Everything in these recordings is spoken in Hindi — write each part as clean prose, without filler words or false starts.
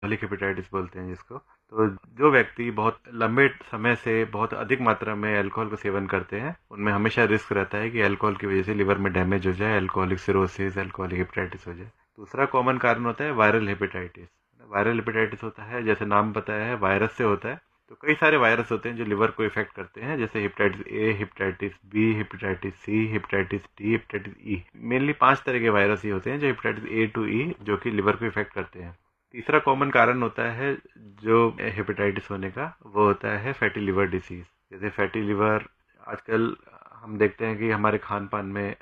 अल्कोहलिक हेपेटाइटिस बोलते हैं जिसको। तो जो व्यक्ति बहुत लंबे समय से बहुत अधिक मात्रा में अल्कोहल का सेवन करते हैं, उनमें हमेशा रिस्क रहता है कि अल्कोहल की वजह से लिवर में डैमेज हो जाए, अल्कोहलिक सिरोसिस, अल्कोहलिक हेपेटाइटिस हो जाए। दूसरा कॉमन कारण होता है वायरल हेपेटाइटिस। वायरल हेपेटाइटिस होता है, जैसे नाम बताया है, वायरस से होता है। तो कई सारे वायरस होते हैं जो लिवर को इफेक्ट करते हैं, जैसे hepatitis A, hepatitis B, hepatitis C, hepatitis D, hepatitis E. Mainly 5 तरह के वायरस ही होते हैं जो हेपेटाइटिस ए टू ई जो कि लिवर को इफेक्ट करते हैं। तीसरा कॉमन कारण होता है जो हेपेटाइटिस होने का, वो होता है फैटी लिवर डिसीज। जैसे फैटी लिवर आजकल हम देखते हैं कि हमारे खान पान में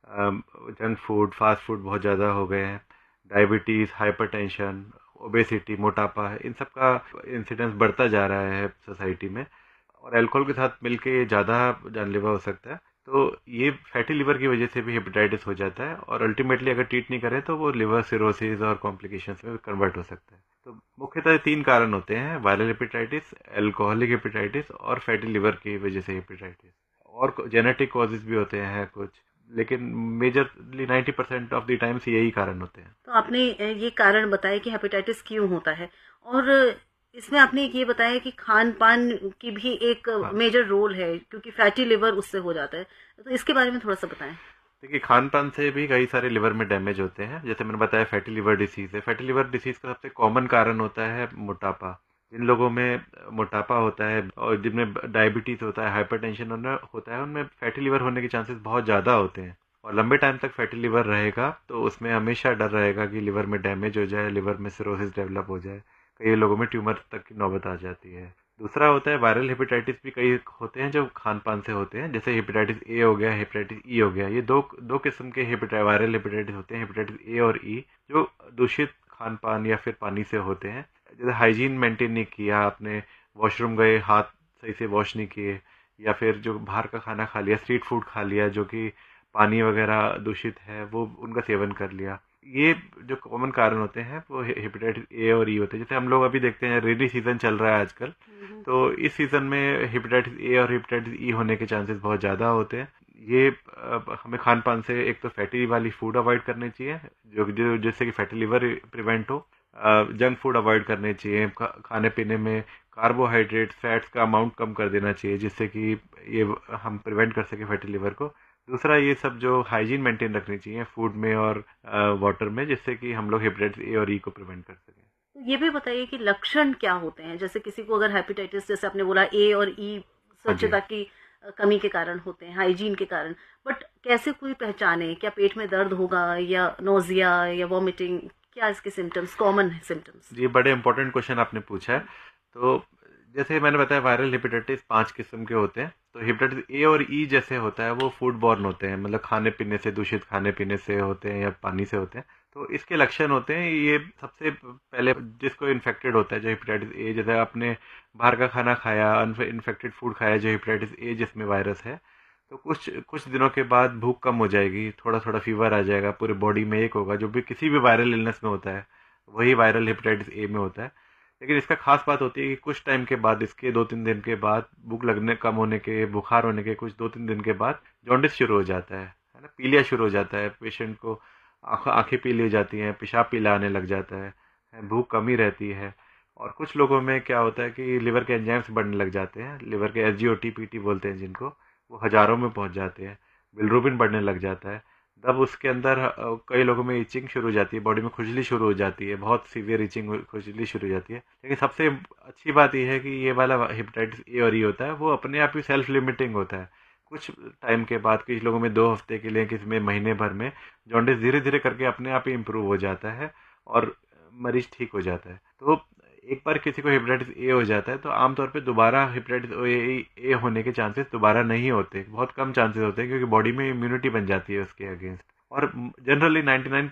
जंक फूड, फास्ट फूड बहुत ज़्यादा हो गए हैं। डायबिटीज़, हाइपरटेंशन, ओबेसिटी, मोटापा, इन सब का इंसिडेंस बढ़ता जा रहा है सोसाइटी में, और अल्कोहल के साथ मिलके ये ज़्यादा जानलेवा हो सकता है। तो ये फैटी लिवर की वजह से भी हेपेटाइटिस हो जाता है, और अल्टीमेटली अगर ट्रीट नहीं करें तो वो लिवर सिरोसिस और कॉम्प्लिकेशंस में कन्वर्ट हो सकता है। तो मुख्यतः 3 कारण होते हैं: वायरल हेपेटाइटिस, अल्कोहलिक हेपेटाइटिस और फैटी लिवर की वजह से हेपेटाइटिस। और जेनेटिक कॉजेज भी होते हैं कुछ, लेकिन मेजरली 90% ऑफ द टाइम्स यही कारण होते हैं। तो आपने ये कारण बताया कि हेपेटाइटिस क्यों होता है, और इसमें आपने ये बताया कि खान पान की भी एक हाँ, मेजर रोल है, क्योंकि फैटी लिवर उससे हो जाता है। तो इसके बारे में थोड़ा सा बताएं। देखिए खान पान से भी कई सारे लिवर में डैमेज होते हैं। जैसे मैंने बताया फैटी लिवर डिसीज है। फैटी लिवर डिसीज का सबसे कॉमन कारण होता है मोटापा। जिन लोगों में मोटापा होता है और जिनमें डायबिटीज होता है, हाइपरटेंशन होता है, उनमें फैटी लिवर होने के चांसेस बहुत ज़्यादा होते हैं। और लंबे टाइम तक फैटी लिवर रहेगा तो उसमें हमेशा डर रहेगा कि लिवर में डैमेज हो जाए, लिवर में सिरोसिस डेवलप हो जाए। कई लोगों में ट्यूमर तक की नौबत आ जाती है। दूसरा होता है वायरल हेपेटाइटिस। भी कई होते हैं जो खान पान से होते हैं, जैसे हेपेटाइटिस ए हो गया, हेपेटाइटिस ई हो गया। ये दो दो किस्म के वायरल हेपेटाइटिस होते हैं, हेपेटाइटिस ए और ई, जो दूषित खान पान या फिर पानी से होते हैं। जैसे हाइजीन मेंटेन नहीं किया आपने, वॉशरूम गए, हाथ सही से वॉश नहीं किए, या फिर जो बाहर का खाना खा लिया, स्ट्रीट फूड खा लिया जो कि पानी वगैरह दूषित है, वो उनका सेवन कर लिया। ये जो कॉमन कारण होते हैं वो हेपेटाइटिस ए और ई होते हैं। जैसे हम लोग अभी देखते हैं रेनी सीजन चल रहा है आजकल, तो इस सीजन में हेपेटाइटिस ए और हेपेटाइटिस ई होने के चांसेस बहुत ज़्यादा होते हैं। ये हमें खान पान से एक तो फैटी वाली फूड अवॉइड करनी चाहिए, जो जिससे कि फैटी लिवर प्रिवेंट हो। जंक फूड अवॉइड करने चाहिए। खाने पीने में कार्बोहाइड्रेट, फैट्स का अमाउंट कम कर देना चाहिए, जिससे कि ये हम प्रिवेंट कर सके फैटी लिवर को। दूसरा, ये सब जो हाइजीन मेंटेन रखनी चाहिए फूड में और वाटर में, जिससे कि हम लोग हेपेटाइटिस ए और ई को प्रिवेंट कर सकें। तो ये भी बताइए कि लक्षण क्या होते हैं, जैसे किसी को अगर हेपेटाइटिस, जैसे आपने बोला ए और ई हाँ जी। स्वच्छता की कमी के कारण होते हैं, हाइजीन के कारण, बट कैसे कोई पहचाने? क्या पेट में दर्द होगा, या नोजिया, या वॉमिटिंग? क्या इसके सिम्टम्स, कॉमन सिम्टम्स? जी, बड़े इंपॉर्टेंट क्वेश्चन आपने पूछा है। तो जैसे मैंने बताया वायरल हेपेटाइटिस 5 किस्म के होते हैं। तो हेपेटाइटिस ए और ई जैसे होता है वो फूड बॉर्न होते हैं, मतलब खाने पीने से, दूषित खाने पीने से होते हैं या पानी से होते हैं। तो इसके लक्षण होते हैं, ये सबसे पहले जिसको इन्फेक्टेड होता है जो हेपेटाइटिस ए, जैसे आपने बाहर का खाना खाया, इन्फेक्टेड फूड खाया जो हेपेटाइटिस ए जिसमें वायरस है, तो कुछ कुछ दिनों के बाद भूख कम हो जाएगी, थोड़ा थोड़ा फीवर आ जाएगा, पूरे बॉडी में एक होगा, जो भी किसी भी वायरल इलनेस में होता है वही वायरल हेपेटाइटिस ए में होता है। लेकिन इसका खास बात होती है कि कुछ टाइम के बाद, इसके 2-3 दिन के बाद, भूख लगने कम होने के, बुखार होने के कुछ 2-3 दिन के बाद जॉन्डिस शुरू हो जाता है ना, पीलिया शुरू हो जाता है पेशेंट को। आंखें पीली हो जाती हैं, पेशाब पीला आने लग जाता है, भूख कमी रहती है। और कुछ लोगों में क्या होता है कि लिवर के एंजाइम्स बढ़ने लग जाते हैं, लिवर के एसजीओटी पीटी बोलते हैं जिनको, वो हजारों में पहुंच जाते हैं। बिलरूबिन बढ़ने लग जाता है। तब उसके अंदर कई लोगों में इचिंग शुरू हो जाती है, बॉडी में खुजली शुरू हो जाती है, बहुत सीवियर इचिंग, खुजली शुरू हो जाती है। लेकिन सबसे अच्छी बात यह है कि ये वाला हेपेटाइटिस ए और ई होता है वो अपने आप ही सेल्फ लिमिटिंग होता है। कुछ टाइम के बाद, कुछ लोगों में 2 हफ्ते के लिए, किसी में महीने भर में, जॉन्डिस धीरे धीरे करके अपने आप ही इम्प्रूव हो जाता है और मरीज ठीक हो जाता है। तो एक बार किसी को हेपेटाइटिस ए हो जाता है तो आमतौर पे दोबारा हेपेटाइटिस ए होने के चांसेस दोबारा नहीं होते, बहुत कम चांसेस होते हैं, क्योंकि बॉडी में इम्यूनिटी बन जाती है उसके अगेंस्ट। और जनरली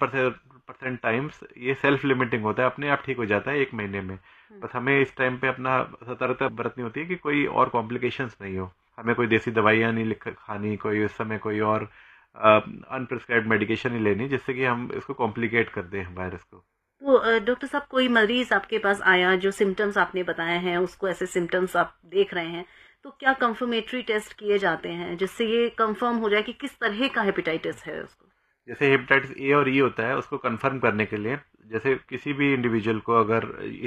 99% टाइम्स ये सेल्फ लिमिटिंग होता है, अपने आप ठीक हो जाता है 1 महीने में। बस हमें इस टाइम पे अपना सतर्कता बरतनी होती है कि कोई और कॉम्प्लिकेशंस नहीं हो। हमें कोई देसी दवाइयाँ नहीं लिख खानी, कोई उस समय कोई और अनप्रिस्क्राइब्ड मेडिकेशन नहीं लेनी, जिससे कि हम इसको कॉम्प्लिकेट कर दें वायरस को। तो डॉक्टर साहब, कोई मरीज आपके पास आया जो सिम्टम्स आपने बताए हैं, उसको ऐसे सिम्टम्स आप देख रहे हैं, तो क्या कंफर्मेटरी टेस्ट किए जाते हैं जिससे ये कंफर्म हो जाए कि किस तरह का हेपेटाइटिस है उसको? जैसे हेपेटाइटिस ए और ई होता है, उसको कंफर्म करने के लिए जैसे किसी भी इंडिविजुअल को अगर